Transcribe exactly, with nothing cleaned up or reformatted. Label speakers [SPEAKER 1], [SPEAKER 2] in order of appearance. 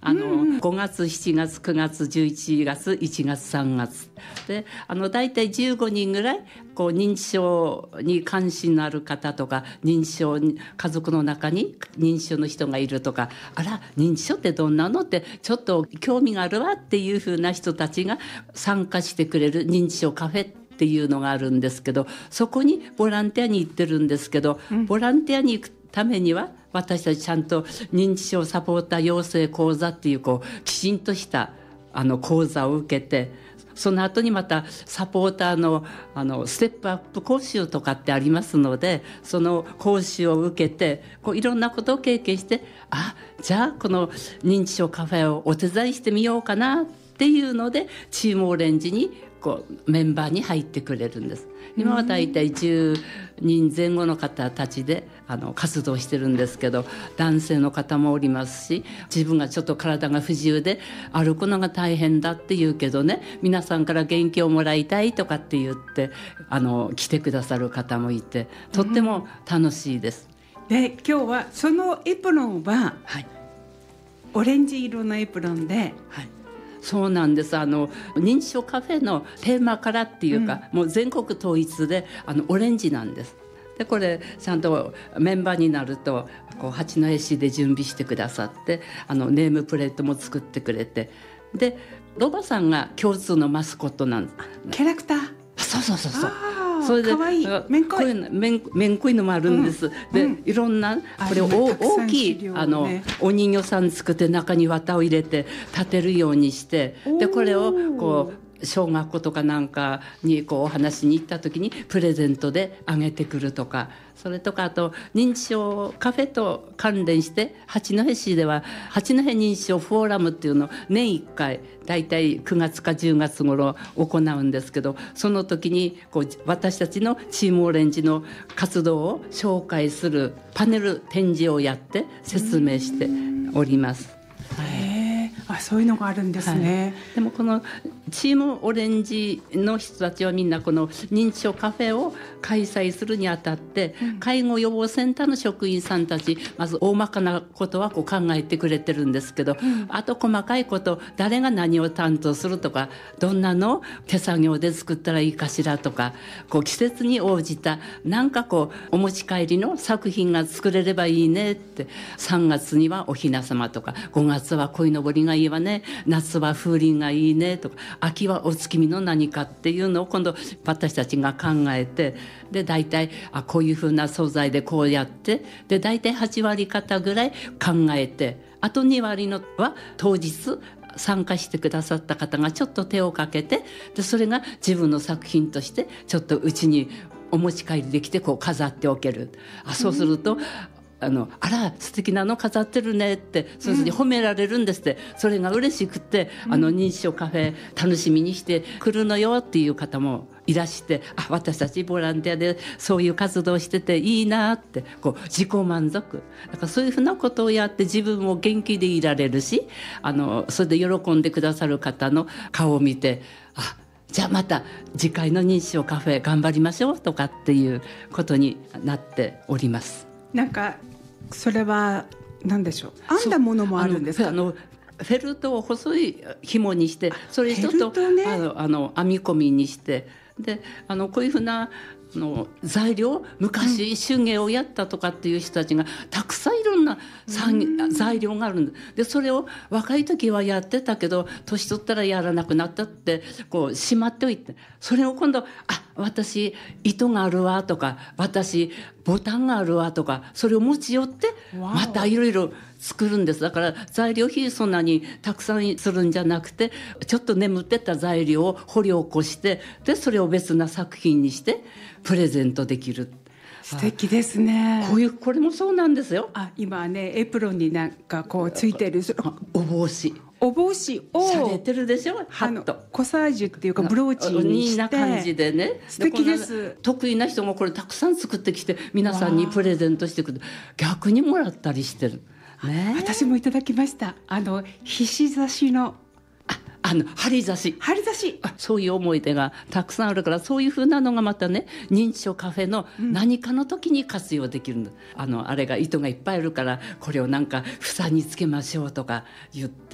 [SPEAKER 1] あの、うんうん、ごがつしちがつくがつじゅういちがついちがつさんがつで、あのだいたいじゅうごにんぐらいこう認知症に関心のある方とか、認知症に家族の中に認知症の人がいるとか、あら認知症ってどんなのってちょっと興味があるわっていう風な人たちが参加してくれる認知症カフェっていうのがあるんですけど、そこにボランティアに行ってるんですけど、うん、ボランティアに行くためには私たちちゃんと認知症サポーター養成講座っていうこうきちんとしたあの講座を受けて、その後にまたサポーター の, あのステップアップ講習とかってありますので、その講習を受けてこういろんなことを経験して、あ、じゃあこの認知症カフェをお手伝いしてみようかなっていうので、チームオレンジにこうメンバーに入ってくれるんです。今はだいたいじゅうにんぜん後の方たちであの活動してるんですけど、男性の方もおりますし、自分がちょっと体が不自由で歩くのが大変だって言うけどね、皆さんから元気をもらいたいとかって言ってあの来てくださる方もいて、とっても楽しいです、
[SPEAKER 2] うん、で今日はそのエプロンは、はい、オレンジ色のエプロンで、
[SPEAKER 1] はい、そうなんです。あの認知症カフェのテーマからっていうか、うん、もう全国統一であのオレンジなんです。でこれちゃんとメンバーになるとこう八戸市で準備してくださって、あのネームプレートも作ってくれて、でロバさんが共通のマスコットなんです。
[SPEAKER 2] キャラクター。
[SPEAKER 1] そうそうそうそう。
[SPEAKER 2] それでかわいいめんこい
[SPEAKER 1] めんめんこいのもあるんです、うん、で、うん、いろんなこれを大きい、ね、あのお人形さん作って中に綿を入れて立てるようにして、でこれをこう小学校とかなんかにこうお話に行った時にプレゼントであげてくるとか、それとかあと認知症カフェと関連して八戸市では八戸認知症フォーラムっていうのを年いっかいだいたいくがつかじゅうがつ頃行うんですけど、その時にこう私たちのチームオレンジの活動を紹介するパネル展示をやって説明しております。
[SPEAKER 2] あ、そういうのがあるんですね、
[SPEAKER 1] はい、でもこのチームオレンジの人たちはみんなこの認知症カフェを開催するにあたって、うん、介護予防センターの職員さんたちまず大まかなことはこう考えてくれてるんですけど、うん、あと細かいこと誰が何を担当するとか、どんなの手作業で作ったらいいかしらとか、こう季節に応じたなんかこうお持ち帰りの作品が作れればいいねって、さんがつにはおひなさまとか、ごがつは鯉のぼりがいいわね、夏は風鈴がいいねとか、秋はお月見の何かっていうのを今度私たちが考えて、で大体あこういう風な素材でこうやって、で大体はちわり方ぐらい考えて、あとにわりのは当日参加してくださった方がちょっと手をかけて、でそれが自分の作品としてちょっとうちにお持ち帰りできてこう飾っておける。あそうすると、うんあのあら素敵なの飾ってるねってそういうふうに褒められるんですって、うん、それが嬉しくて、うん、あの認知症カフェ楽しみにして来るのよっていう方もいらして、あ私たちボランティアでそういう活動してていいなってこう自己満足だから、そういうふうなことをやって自分も元気でいられるし、あのそれで喜んでくださる方の顔を見て、あじゃあまた次回の認知症カフェ頑張りましょうとかっていうことになっております。
[SPEAKER 2] なんかそれは何でしょう、編んだものもあるんですか？
[SPEAKER 1] あのフェルトを細い紐にして、それ一つ、ね、あのあの編み込みにして、であのこういうふうなあの材料、昔手芸をやったとかっていう人たちがたくさんいろんな材料があるんで、でそれを若い時はやってたけど年取ったらやらなくなったってこうしまっておいて、それを今度あ私糸があるわとか、私ボタンがあるわとか、それを持ち寄ってまたいろいろ作るんです。だから材料費そんなにたくさんするんじゃなくて、ちょっと眠ってた材料を掘り起こして、でそれを別な作品にしてプレゼントできる。
[SPEAKER 2] 素敵ですね。
[SPEAKER 1] こういうこれもそうなんですよ。
[SPEAKER 2] あ今ねエプロンになんかこうついてる
[SPEAKER 1] お帽子
[SPEAKER 2] お帽子を
[SPEAKER 1] されてるでしょ。ハット
[SPEAKER 2] コサージュっていうかブローチにして
[SPEAKER 1] な感じでね、
[SPEAKER 2] 素敵です。
[SPEAKER 1] 得意な人もこれたくさん作ってきて皆さんにプレゼントしてくる、逆にもらったりしてる、ね、
[SPEAKER 2] 私もいただきました。あのひし刺しの
[SPEAKER 1] あの針刺し
[SPEAKER 2] 針刺し
[SPEAKER 1] あそういう思い出がたくさんあるから、そういう風なのがまたね認知症カフェの何かの時に活用できるの、うん、あのあれが糸がいっぱいあるからこれをなんか房につけましょうとか言って